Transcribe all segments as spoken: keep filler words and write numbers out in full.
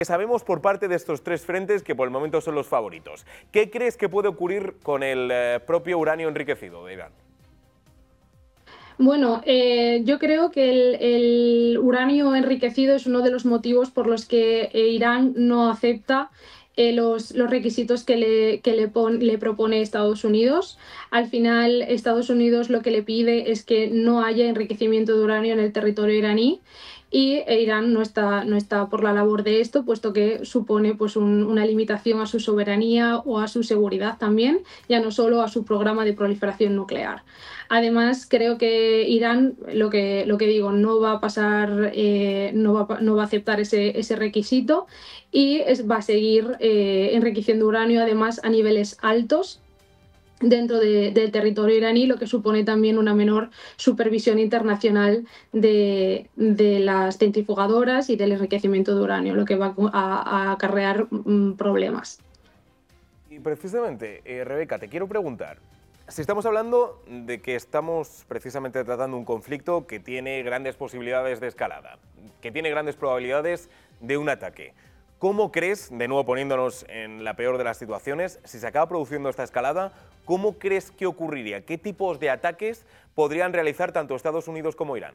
Sabemos por parte de estos tres frentes que por el momento son los favoritos. ¿Qué crees que puede ocurrir con el eh, propio uranio enriquecido de Irán? Bueno, eh, yo creo que el, el uranio enriquecido es uno de los motivos por los que eh, Irán no acepta eh, los, los requisitos que, le, que le, pon, le propone Estados Unidos. Al final, Estados Unidos lo que le pide es que no haya enriquecimiento de uranio en el territorio iraní. Y Irán no está, no está por la labor de esto, puesto que supone pues, un, una limitación a su soberanía o a su seguridad también, ya no solo a su programa de proliferación nuclear. Además, creo que Irán, lo que, lo que digo, no va a pasar, eh, no, va, no va a aceptar ese, ese requisito y es, va a seguir eh, enriqueciendo uranio, además, a niveles altos dentro de, del territorio iraní, lo que supone también una menor supervisión internacional de, de las centrifugadoras y del enriquecimiento de uranio, lo que va a, a acarrear mm, problemas. Y precisamente, eh, Rebeca, te quiero preguntar, si estamos hablando de que estamos precisamente tratando un conflicto que tiene grandes posibilidades de escalada, que tiene grandes probabilidades de un ataque, ¿cómo crees, de nuevo poniéndonos en la peor de las situaciones, si se acaba produciendo esta escalada, cómo crees que ocurriría? ¿Qué tipos de ataques podrían realizar tanto Estados Unidos como Irán?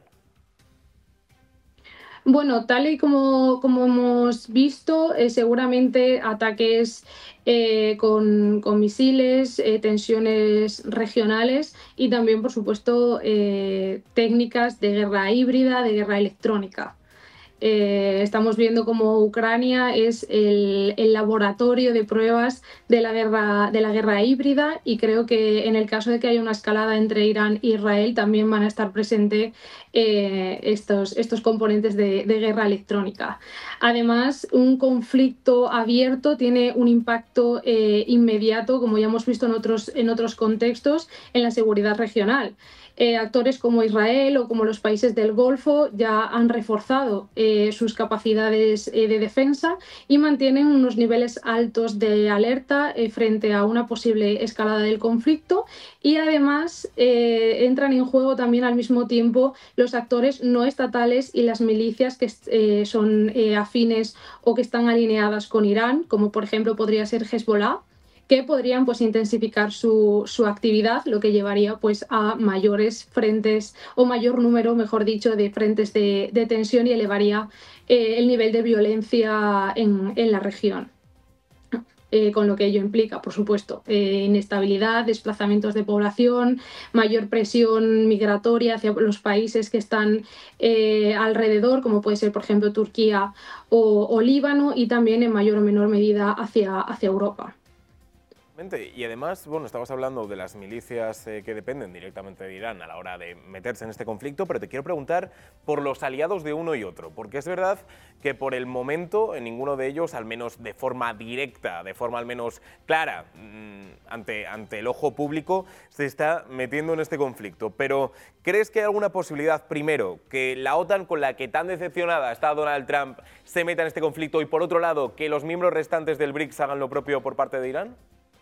Bueno, tal y como, como hemos visto, eh, seguramente ataques eh, con, con misiles, eh, tensiones regionales y también, por supuesto, eh, técnicas de guerra híbrida, de guerra electrónica. Eh, estamos viendo cómo Ucrania es el, el laboratorio de pruebas de la, guerra, de la guerra híbrida y creo que en el caso de que haya una escalada entre Irán e Israel también van a estar presentes eh, estos, estos componentes de, de guerra electrónica. Además, un conflicto abierto tiene un impacto eh, inmediato, como ya hemos visto en otros, en otros contextos, en la seguridad regional. Eh, actores como Israel o como los países del Golfo ya han reforzado eh, sus capacidades eh, de defensa y mantienen unos niveles altos de alerta eh, frente a una posible escalada del conflicto y además eh, entran en juego también al mismo tiempo los actores no estatales y las milicias que eh, son eh, afines o que están alineadas con Irán, como por ejemplo podría ser Hezbollah, que podrían pues, intensificar su, su actividad, lo que llevaría pues, a mayores frentes o mayor número, mejor dicho, de frentes de, de tensión y elevaría eh, el nivel de violencia en, en la región. Eh, con lo que ello implica, por supuesto, eh, inestabilidad, desplazamientos de población, mayor presión migratoria hacia los países que están eh, alrededor, como puede ser, por ejemplo, Turquía o, o Líbano, y también en mayor o menor medida hacia, hacia Europa. Y además, bueno, estabas hablando de las milicias eh, que dependen directamente de Irán a la hora de meterse en este conflicto, pero te quiero preguntar por los aliados de uno y otro, porque es verdad que por el momento en ninguno de ellos, al menos de forma directa, de forma al menos clara, mmm, ante, ante el ojo público, se está metiendo en este conflicto. Pero ¿crees que hay alguna posibilidad, primero, que la OTAN, con la que tan decepcionada está Donald Trump, se meta en este conflicto y, por otro lado, que los miembros restantes del BRICS hagan lo propio por parte de Irán?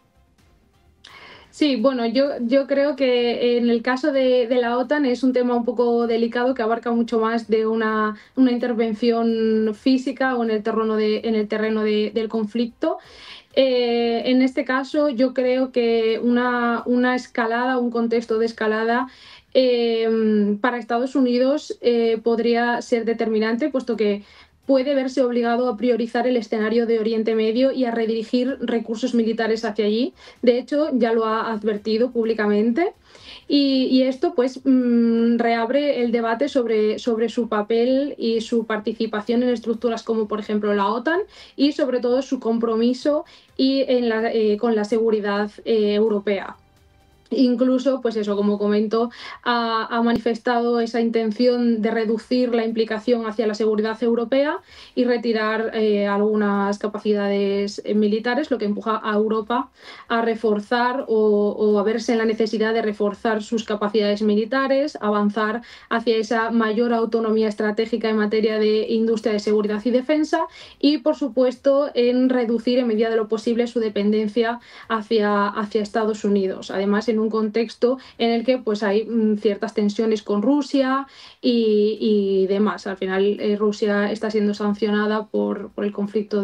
Sí, bueno, yo, yo creo que en el caso de, de la OTAN es un tema un poco delicado que abarca mucho más de una, una intervención física o en el terreno, de, en el terreno de, del conflicto. Eh, en este caso yo creo que una, una escalada, un contexto de escalada eh, para Estados Unidos eh, podría ser determinante, puesto que puede verse obligado a priorizar el escenario de Oriente Medio y a redirigir recursos militares hacia allí. De hecho, ya lo ha advertido públicamente. Y, y esto pues mmm, reabre el debate sobre, sobre su papel y su participación en estructuras como por ejemplo la OTAN y sobre todo su compromiso y en la, eh, con la seguridad eh, europea. Incluso, pues eso, como comento, ha, ha manifestado esa intención de reducir la implicación hacia la seguridad europea y retirar eh, algunas capacidades militares, lo que empuja a Europa a reforzar o, o a verse en la necesidad de reforzar sus capacidades militares, avanzar hacia esa mayor autonomía estratégica en materia de industria de seguridad y defensa y, por supuesto, en reducir en medida de lo posible su dependencia hacia, hacia Estados Unidos. Además, en en un contexto en el que pues, hay mm, ciertas tensiones con Rusia y, y demás. Al final, eh, Rusia está siendo sancionada por, por el conflicto